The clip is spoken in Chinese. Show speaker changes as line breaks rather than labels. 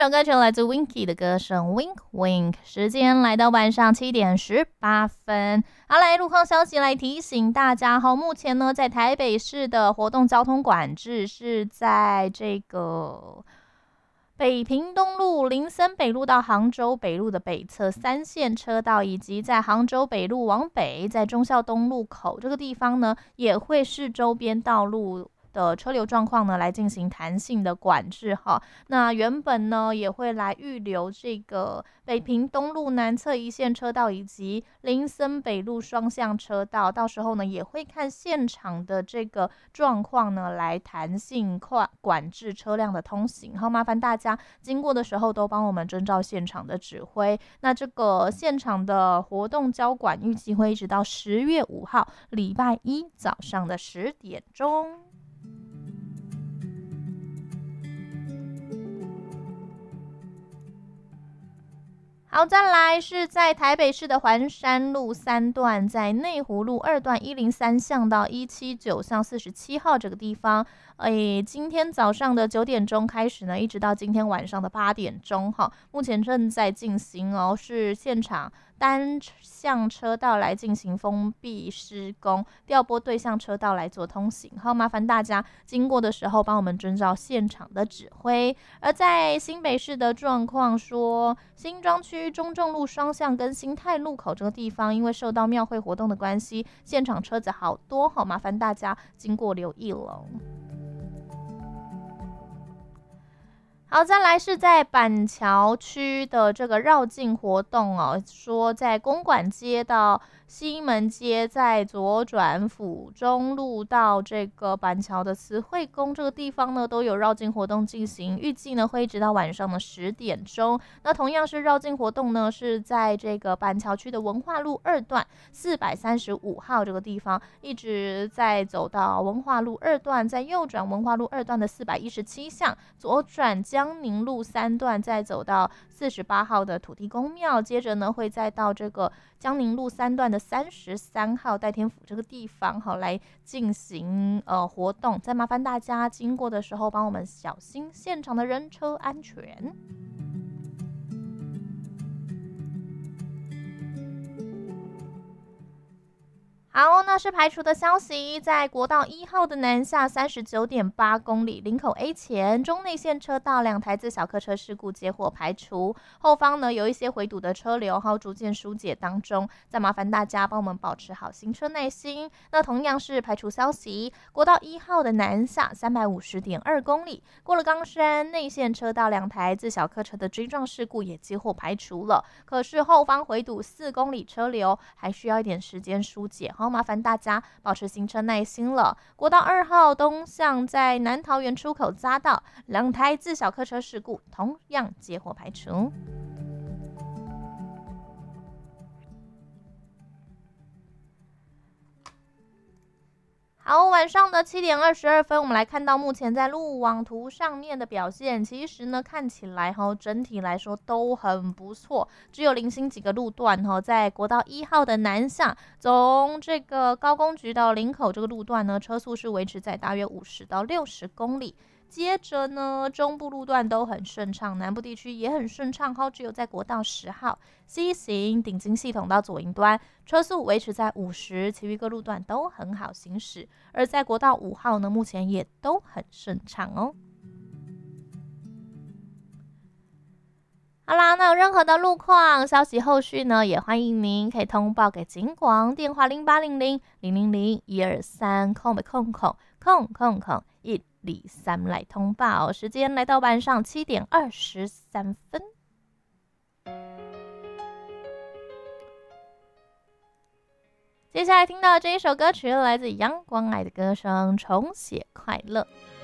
这首歌曲来自 Winky 的歌声 Wink Wink。 时间来到晚上7点18分。好，来路况消息来提醒大家，目前呢在台北市的活动交通管制是在这个北平东路、林森北路到杭州北路的北侧3线车道，以及在杭州北路往北，在忠孝东路口这个地方呢，也会是周边道路的车流状况呢来进行弹性的管制哈。那原本呢也会来预留这个北平东路南侧1线车道以及林森北路双向车道，到时候呢也会看现场的这个状况呢来弹性管制车辆的通行。好，麻烦大家经过的时候都帮我们遵照现场的指挥。那这个现场的活动交管预计会一直到10月5号礼拜一早上的10点钟。好，再来是在台北市的环山路3段，在内湖路2段103巷到179巷47号这个地方，今天早上的9点钟开始呢，一直到今天晚上的8点钟哈，目前正在进行哦，是现场单向车道来进行封闭施工，调拨对向车道来做通行。好，麻烦大家经过的时候帮我们遵照现场的指挥。而在新北市的状况说，新庄区中正路双向跟新泰路口这个地方，因为受到庙会活动的关系，现场车子好多，好麻烦大家经过留意了。好，再来是在板桥区的这个绕境活动哦，说在公馆街到西门街，在左转府中路到这个板桥的慈惠宫这个地方呢，都有绕境活动进行，预计呢会一直到晚上的10点钟。那同样是绕境活动呢，是在这个板桥区的文化路2段435号这个地方，一直在走到文化路2段，再右转文化路2段的417巷，左转江宁路3段，再走到48号的土地公庙，接着呢会再到这个江宁路3段的33号代天府这个地方好来进行活动。再麻烦大家经过的时候帮我们小心现场的人车安全。好，那是排除的消息，在国道1号的南下39.8公里，林口 A 前中内线车道2台自小客车事故接获排除，后方呢有一些回堵的车流，好逐渐疏解当中，再麻烦大家帮我们保持好行车耐心。那同样是排除消息，国道1号的南下350.2公里，过了冈山内线车道2台自小客车的追撞事故也接获排除了，可是后方回堵4公里车流还需要一点时间疏解。好，麻烦大家保持行车耐心了。国道2号东向在南桃园出口匝道2台自小客车事故同样接获排除。好，晚上的7点22分，我们来看到目前在路网图上面的表现，其实呢看起来整体来说都很不错，只有零星几个路段在国道1号的南向，从这个高工局到林口这个路段呢，车速是维持在大约50到60公里。接着呢，中部路段都很顺畅，南部地区也很顺畅，只有在国道10号 C 型顶金系统到左营端，车速维持在50，其余各路段都很好行驶。而在国道5号呢，目前也都很顺畅哦。好啦，那有任何的路况消息后续呢，也欢迎您可以通报给警广，电话0800-000-123123来通报。时间来到晚上7点23分。接下来听到这一首歌曲来自阳光爱的歌声《重写快乐》。